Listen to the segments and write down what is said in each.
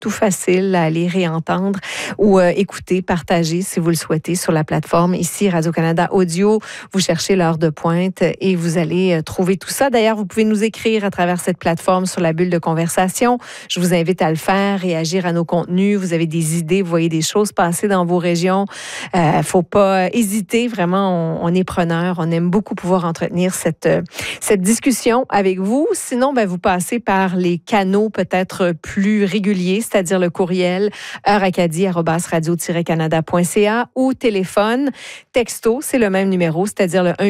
tout facile à aller réentendre ou écouter, partager si vous le souhaitez sur la plateforme ici Radio-Canada Audio. Vous cherchez l'heure de pointe et vous allez trouver tout ça. D'ailleurs, vous pouvez nous écrire à travers cette plateforme sur la bulle de conversation. Je vous invite à le faire, réagir à nos contenus. Vous avez des idées, vous voyez des choses passer dans vos régions. Faut pas hésiter. Vraiment, on est preneurs. On aime beaucoup pouvoir entretenir cette discussion avec vous. Sinon, vous passez par les canaux peut-être plus réguliers, c'est-à-dire le courriel heuracadie@radio-canada.ca ou téléphone, texto, c'est le même numéro, c'est-à-dire le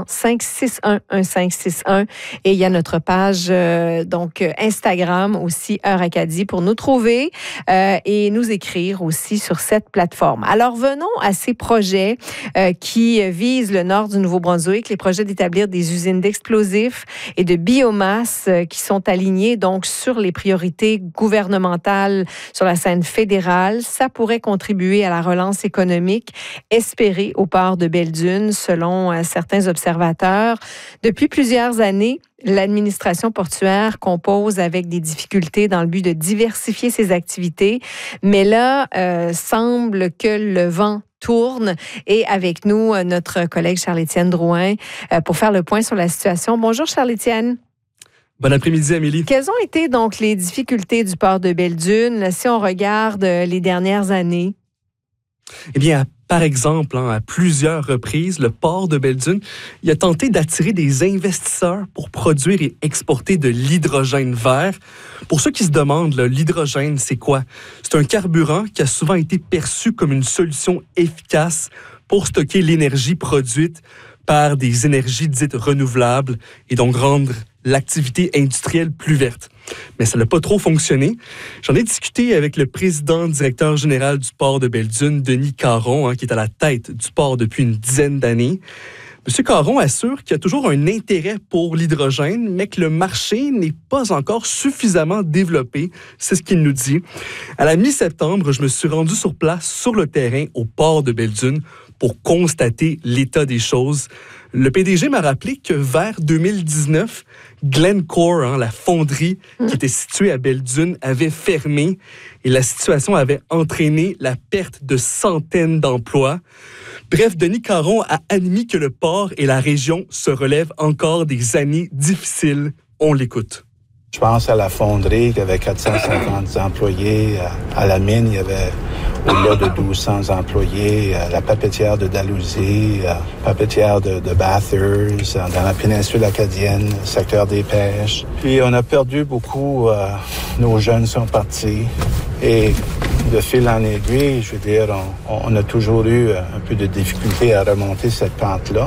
1-800-561-1561. Et il y a notre page Instagram aussi, Heure Acadie, pour nous trouver et nous écrire aussi sur cette plateforme. Alors, venons à ces projets qui visent le nord du Nouveau-Brunswick, les projets d'établir des usines d'explosifs et de biomasse qui sont alignés donc sur les priorités gouvernementales sur la scène fédérale. Ça pourrait contribuer à la relance économique espérée au port de Belledune, selon certains observateurs. Depuis plusieurs années, l'administration portuaire compose avec des difficultés dans le but de diversifier ses activités. Mais là, semble que le vent tourne. Et avec nous, notre collègue Charles-Étienne Drouin pour faire le point sur la situation. Bonjour Charles-Étienne. Bon après-midi, Amélie. Quelles ont été donc les difficultés du port de Belledune si on regarde les dernières années? Eh bien, par exemple, à plusieurs reprises, le port de Belledune il a tenté d'attirer des investisseurs pour produire et exporter de l'hydrogène vert. Pour ceux qui se demandent, l'hydrogène, c'est quoi? C'est un carburant qui a souvent été perçu comme une solution efficace pour stocker l'énergie produite par des énergies dites renouvelables et donc rendre l'activité industrielle plus verte. Mais ça n'a pas trop fonctionné. J'en ai discuté avec le président directeur général du port de Belledune, Denis Caron, qui est à la tête du port depuis une dizaine d'années. M. Caron assure qu'il y a toujours un intérêt pour l'hydrogène, mais que le marché n'est pas encore suffisamment développé. C'est ce qu'il nous dit. À la mi-septembre, je me suis rendu sur place, sur le terrain, au port de Belledune, pour constater l'état des choses. Le PDG m'a rappelé que vers 2019, Glencore, la fonderie qui était située à Belledune, avait fermé et la situation avait entraîné la perte de centaines d'emplois. Bref, Denis Caron a admis que le port et la région se relèvent encore des années difficiles. On l'écoute. Je pense à la fonderie qui avait 450 employés. À la mine, il y avait au-delà de 1200 employés. La papetière de Dalhousie, papetière de Bathurst, dans la péninsule acadienne, secteur des pêches. Puis on a perdu beaucoup. Nos jeunes sont partis. Et de fil en aiguille, je veux dire, on a toujours eu un peu de difficulté à remonter cette pente-là.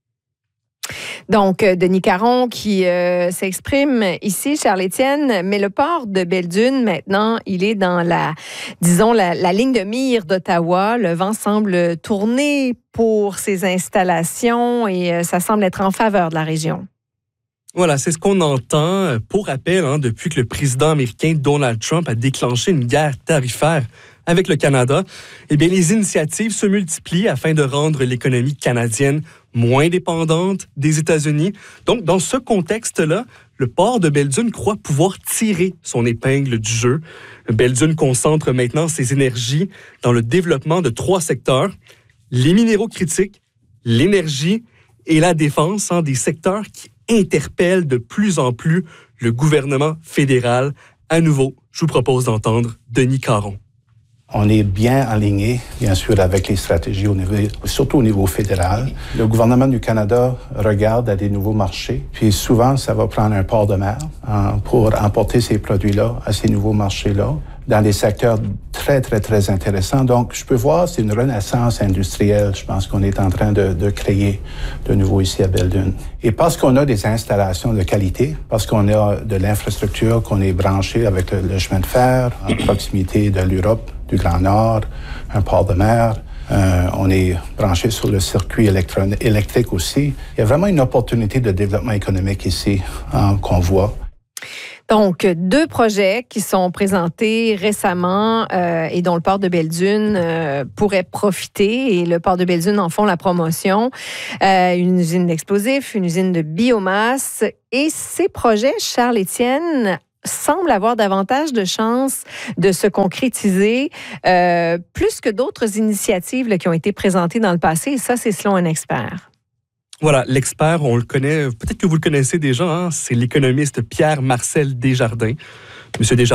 Donc, Denis Caron qui s'exprime ici, Charles-Étienne, mais le port de Belledune, maintenant, il est dans la ligne de mire d'Ottawa. Le vent semble tourner pour ces installations et ça semble être en faveur de la région. Voilà, c'est ce qu'on entend. Pour rappel, depuis que le président américain Donald Trump a déclenché une guerre tarifaire avec le Canada, eh bien, les initiatives se multiplient afin de rendre l'économie canadienne moins dépendante des États-Unis. Donc, dans ce contexte-là, le port de Belledune croit pouvoir tirer son épingle du jeu. Belledune concentre maintenant ses énergies dans le développement de 3 secteurs, les minéraux critiques, l'énergie et la défense, des secteurs qui interpellent de plus en plus le gouvernement fédéral. À nouveau, je vous propose d'entendre Denis Caron. On est bien aligné, bien sûr, avec les stratégies surtout au niveau fédéral. Le gouvernement du Canada regarde à des nouveaux marchés, puis souvent, ça va prendre un port de mer pour emporter ces produits-là à ces nouveaux marchés-là, dans des secteurs très, très, très intéressants. Donc, je peux voir, c'est une renaissance industrielle, je pense qu'on est en train de créer de nouveau ici à Belledune. Et parce qu'on a des installations de qualité, parce qu'on a de l'infrastructure, qu'on est branché avec le chemin de fer, en proximité de l'Europe, du Grand Nord, un port de mer. On est branché sur le circuit électrique aussi. Il y a vraiment une opportunité de développement économique ici qu'on voit. Donc, 2 projets qui sont présentés récemment et dont le port de Belledune pourrait profiter. Et le port de Belledune en font la promotion. Une usine d'explosifs, une usine de biomasse. Et ces projets, Charles-Étienne, semble avoir davantage de chances de se concrétiser plus que d'autres initiatives là, qui ont été présentées dans le passé. Et ça, c'est selon un expert. Voilà, l'expert, on le connaît, peut-être que vous le connaissez déjà, hein, c'est l'économiste Pierre-Marcel Desjardins. Monsieur Desjardins